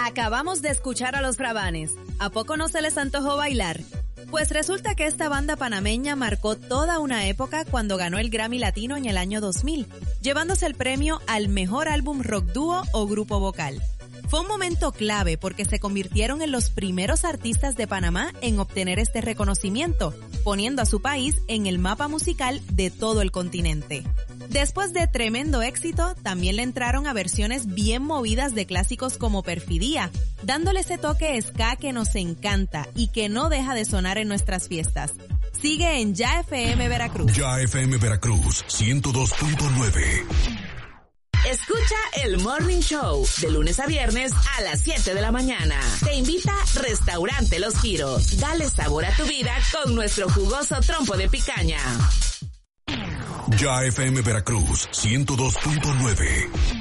Acabamos de escuchar a Los Bravanes. ¿A poco no se les antojó bailar? Pues resulta que esta banda panameña marcó toda una época cuando ganó el Grammy Latino en el año 2000, llevándose el premio al mejor álbum rock dúo o grupo vocal. Fue un momento clave porque se convirtieron en los primeros artistas de Panamá en obtener este reconocimiento, poniendo a su país en el mapa musical de todo el continente. Después de tremendo éxito, también le entraron a versiones bien movidas de clásicos como Perfidía, dándole ese toque ska que nos encanta y que no deja de sonar en nuestras fiestas. Sigue en Ya FM Veracruz. Ya FM Veracruz, 102.9. Escucha el Morning Show de lunes a viernes a las 7 de la mañana. Te invita Restaurante Los Giros. Dale sabor a tu vida con nuestro jugoso trompo de picaña. Ya FM Veracruz, 102.9.